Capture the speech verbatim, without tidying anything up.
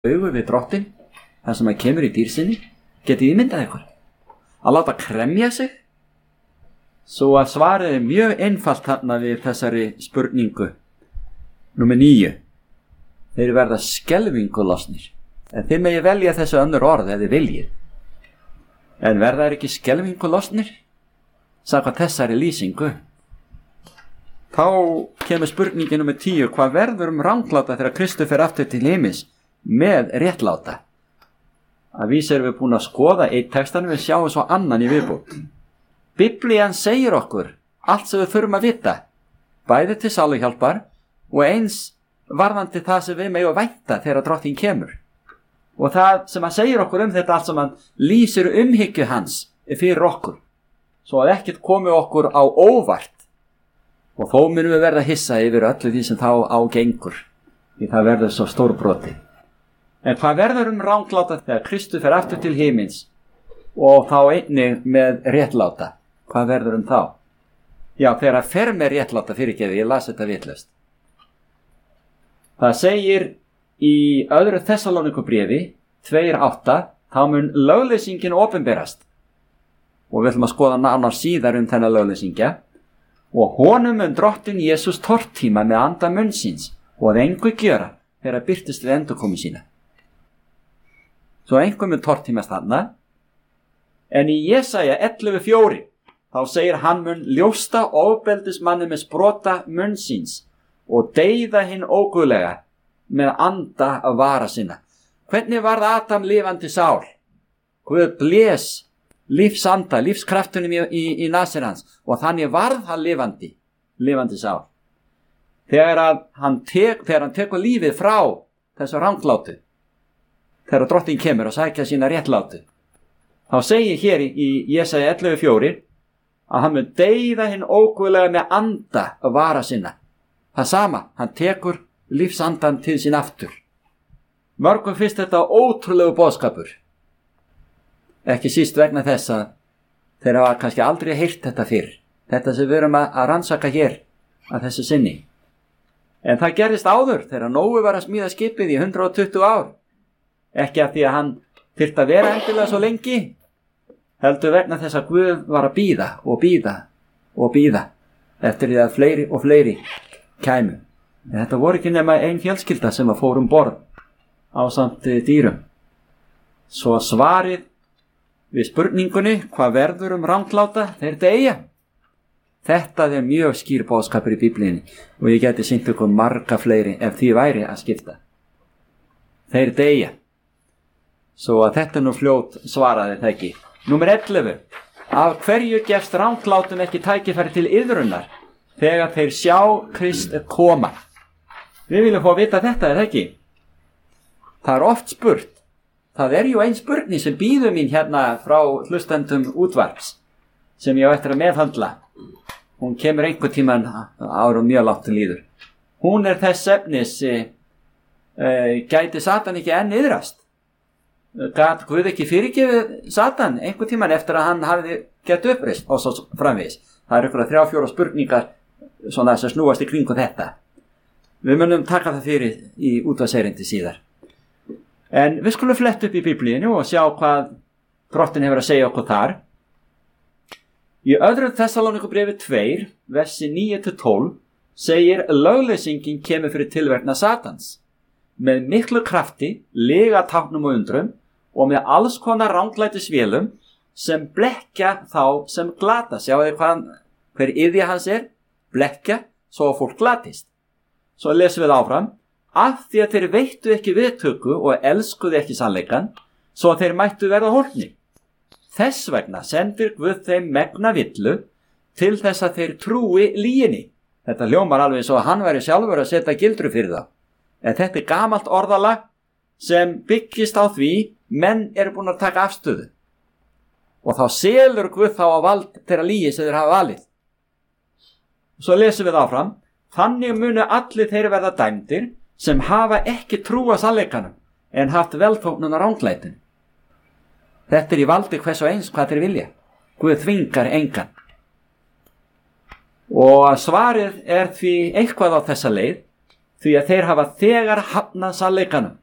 augu við drottin, þar sem hann kemur í dýrsinni, getið ímyndað ykkur að láta kremja sig? Svo að svarið er mjög einfalt þarna við þessari spurningu. Númer níu. Þeir verða skelfingu losnir. En þið megi velja þessu önnur orð ef þið viljið. En verða þeir ekki skelfingu losnir? Samkvæmt þessari lýsingu. Þá kemur spurningin númer tíu. Hvað verður um rangláta þegar Kristur fer aftur til himins með réttláta? Að vísu erum við búin að skoða eitt textan, við sjáum svo annan í viðbót. Biblían segir okkur allt sem við þurfum að vita, bæði til sáluhjálpar og eins varðandi það sem við megum vænta þegar drottin kemur. Og það sem hann segir okkur um þetta allt sem hann lýsir umhyggju hans fyrir okkur, svo að ekkert komi okkur á óvart. Og þó munum við verða hissa yfir öllu því sem þá ágengur, því það verður svo stórbroti. En hvað verður um rangláta þegar Kristur fer aftur til himins og þá einnig með réttláta? Hvað verður um þá? Já, þegar að fer með réttláta fyrirgefi, ég las þetta vitlaust. Það segir í öðru Þessalónikubréfi tvö átta, þá mun lögleysingin opinberast. Og við ætlum að skoða nánar síðar um þennan lögleysingja. Og honum mun drottin Jesús tortíma með anda munnsins og að engu gjöra þegar birtist við endurkomu sína. Svo einhver mun tortímast þarna. En í Jesaja ellefu fjögur þá segir hann mun ljósta ofbeldismanni með sprota munnsins og deyða hinn óguðlega með anda að vara sinna. Hvernig varð Adam lifandi sál? Guð blés lífsanda, lífskraftunum í, í, í nasir hans og þannig varð hann lifandi, lifandi sál. Þegar að hann, tek, þegar hann tekur lífið frá þessu ranglátu, þegar drottin kemur og sækja sína réttlátu, þá segir hér í Jesaja ellefu fjögur að hann mun deyða hinn óguðlega með anda að vara sinna. Það sama, hann tekur lífsandan til sín aftur. Mörgum finnst þetta ótrúlegu boðskapur. Ekki síst vegna þess að þeir hafa kannski aldrei heyrt þetta fyrr. Þetta sem við erum að rannsaka hér að þessu sinni. En það gerðist áður þegar Nói var að smíða skipið í hundrað og tuttugu ár. Ekki af því að hann þyrfti að vera endilega svo lengi, heldur vegna þess að Guð var að bíða og bíða og bíða eftir því að fleiri og fleiri kæmu. En þetta voru ekki nema ein fjölskylda sem að fór um borð ásamt dýrum. Svo svarið við spurningunni hvað verður um rangláta þeir deyja. Þetta er mjög skýr boðskapur í Biblíunni og ég geti sýnt ykkur marga fleiri ef því væri að skipta. Þeir deyja. Svo að þetta nú fljót svaraði það ekki. Númer ellefu. Af hverju gefst ranglátum ekki tækifæri til iðrunar þegar þeir sjá Krist koma? Við viljum fá að vita þetta, er það ekki? Það er oft spurt. Það er jú ein spurning sem býður mín hérna frá hlustendum útvarps sem ég á eftir að meðhandla. Hún kemur einhver tíman árum mjög langt til líður. Hún er þess efnis e, e, gæti Satan ekki enn iðrast? Gat Guð ekki fyrirgefið Satan einhver tíman eftir að hann hafiði gett uppreist og svo framvegis. Það er ykkur að þrjá fjóra spurningar svona sem snúast í kringu þetta. Við munum taka það fyrir í útvarpserindi síðar. En við skulum fletta upp í Biblíunni og sjá hvað drottin hefur að segja okkur þar. Í öðru Þessalónikubréfi tvö, versi níu til tólf, segir lögleysingin kemur fyrir tilverkna Satans, með miklu krafti, lyga táknum og undrum, og með alls konar ranglætisvélum sem blekkja þá sem glata. Sjáu þið hvað, hver iðja hans er? Blekkja, svo að fólk glatist. Svo lesum við áfram. Af því að þeir veittu ekki viðtöku og elskuðu ekki sannleikann, svo að þeir mættu verða hólpni. Þess vegna sendir Guð þeim megna villu til þess að þeir trúi lyginni. Þetta hljómar alveg svo að hann væri sjálfur að setja gildru fyrir það. En þetta er gamalt orðalag sem byggist á því menn eru búin að taka afstöðu. Og þá selur Guð þá á vald þeirra lygi sem þeir hafa valið. Svo lesum við áfram. Þannig munu allir þeir verða dæmdir sem hafa ekki trúa sannleikanum en haft velþóknun á ranglætinu. Þetta er í valdi hvers og eins hvað þeir vilja. Guð þvingar engan. Og svarið er því eitthvað á þessa leið, því að þeir hafa þegar hafnað sannleikanum.